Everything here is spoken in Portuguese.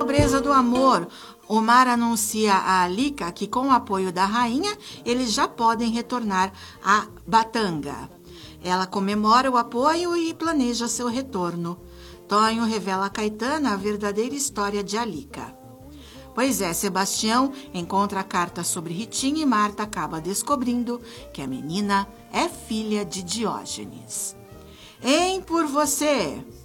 nobreza do amor, Omar anuncia a Alica que, com o apoio da rainha, eles já podem retornar a Batanga. Ela comemora o apoio e planeja seu retorno. Tonho revela a Caetana a verdadeira história de Alica. Pois é, Sebastião encontra a carta sobre Ritinha e Marta acaba descobrindo que a menina é filha de Diógenes. Por você!